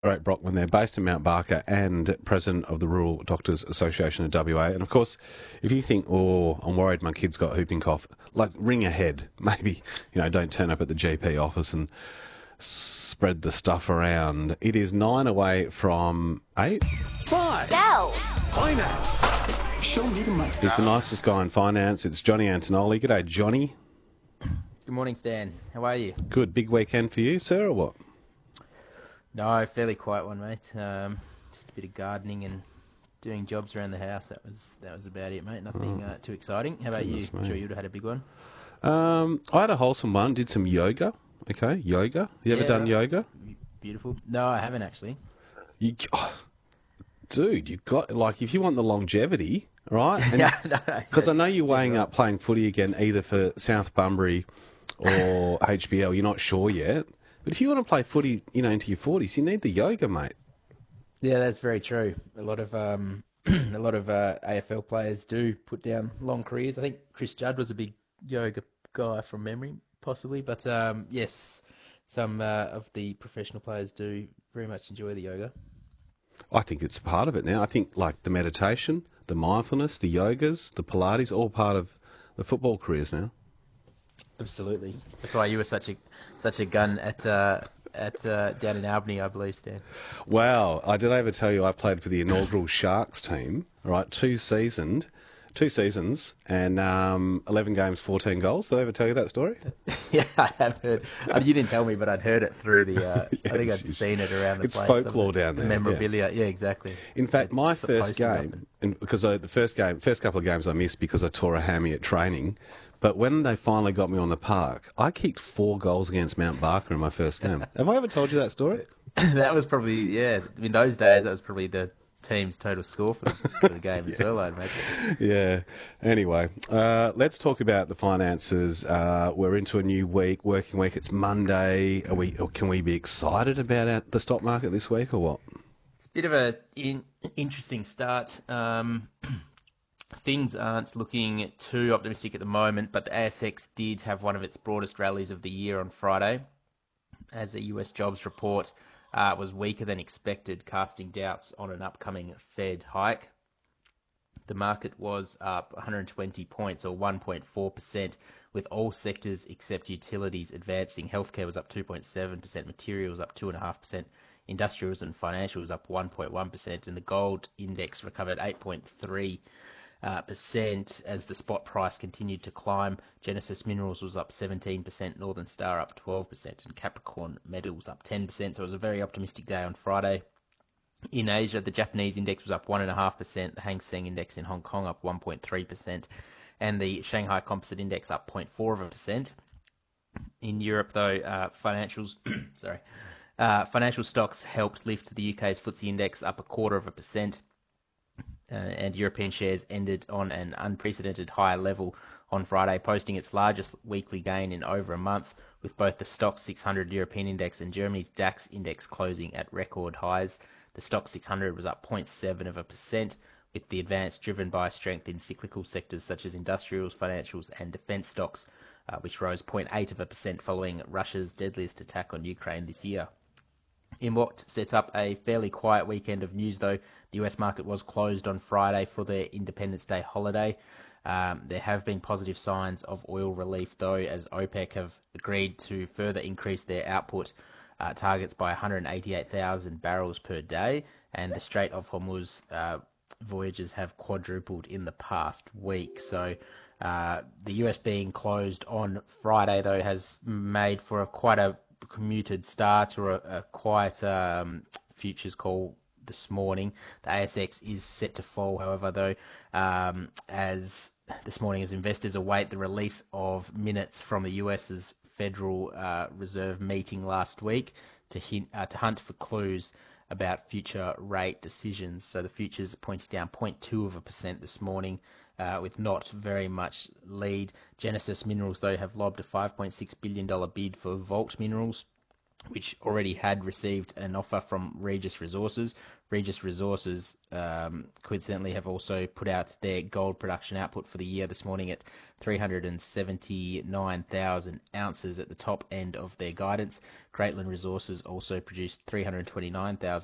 Right, Brockman there, based in Mount Barker and president of the Rural Doctors Association of WA. And of course, if you think, oh, I'm worried my kid's got whooping cough, like ring ahead. Maybe, don't turn up at the GP office and spread the stuff around. It is 9 away from 8. Five. Sell. Finance. Show me the money. He's the nicest guy in finance. It's Johnny Antonoli. G'day, Johnny. Good morning, Stan. How are you? Good. Big weekend for you, sir, or what? No, fairly quiet one, mate. Just a bit of gardening and doing jobs around the house. That was about it, mate. Nothing too exciting. How about you? I'm sure you'd have had a big one. I had a wholesome one. Did some yoga. Okay, yoga. You ever done yoga? Beautiful. No, I haven't actually. Dude, you've got, like, if you want the longevity, right? Because I know you're weighing up playing footy again, either for South Bunbury or HBL. You're not sure yet. But if you want to play footy, into your 40s, you need the yoga, mate. Yeah, that's very true. A lot of AFL players do put down long careers. I think Chris Judd was a big yoga guy from memory, possibly. But yes, some of the professional players do very much enjoy the yoga. I think it's part of it now. I think, like, the meditation, the mindfulness, the yogas, the Pilates, all part of the football careers now. Absolutely. That's why you were such a gun at down in Albany, I believe, Stan. Wow. I did ever tell you I played for the inaugural Sharks team, right? Two seasons, and 11 games, 14 goals. Did I ever tell you that story? Yeah, I have heard. You didn't tell me, but I'd heard it through the... Yes, I think I'd seen it around the it's place. It's folklore down there. The memorabilia. Yeah, exactly. In fact, my first game, and because the first couple of games I missed because I tore a hammy at training, but when they finally got me on the park, I kicked 4 goals against Mount Barker in my first game. Have I ever told you that story? That was probably, yeah, in those days, that was probably the team's total score for the game as well, I'd imagine. Yeah. Anyway, let's talk about the finances. We're into a new week, working week. It's Monday. Can we be excited about the stock market this week or what? It's a bit of an interesting start. Things aren't looking too optimistic at the moment, but the ASX did have one of its broadest rallies of the year on Friday, as the US jobs report was weaker than expected, casting doubts on an upcoming Fed hike. The market was up 120 points, or 1.4%, with all sectors except utilities advancing. Healthcare was up 2.7%, materials up 2.5%, industrials and financials up 1.1%, and the gold index recovered 8.3%. As the spot price continued to climb. Genesis Minerals was up 17%, Northern Star up 12%, and Capricorn Metals up 10%. So it was a very optimistic day on Friday. In Asia, the Japanese index was up 1.5%, the Hang Seng index in Hong Kong up 1.3%, and the Shanghai Composite Index up 0.4%. In Europe, though, financial stocks helped lift the UK's FTSE Index up 0.25%. And European shares ended on an unprecedented high level on Friday, posting its largest weekly gain in over a month, with both the Stoxx 600 European Index and Germany's DAX Index closing at record highs. The Stoxx 600 was up 0.7%, with the advance driven by strength in cyclical sectors such as industrials, financials and defence stocks, which rose 0.8% following Russia's deadliest attack on Ukraine this year. In what sets up a fairly quiet weekend of news, though, the US market was closed on Friday for their Independence Day holiday. There have been positive signs of oil relief, though, as OPEC have agreed to further increase their output targets by 188,000 barrels per day, and the Strait of Hormuz voyages have quadrupled in the past week. So the US being closed on Friday, though, has made for quite a commuted start, or a quiet futures call this morning. The ASX is set to fall, however, though, as this morning, as investors await the release of minutes from the US's Federal Reserve meeting last week to hunt for clues about future rate decisions. So the futures pointing down 0.2% this morning, with not very much lead. Genesis Minerals, though, have lobbed a $5.6 billion bid for Vault Minerals, which already had received an offer from Regis Resources. Regis Resources, coincidentally, have also put out their gold production output for the year this morning at 379,000 ounces at the top end of their guidance. Greatland Resources also produced 329,000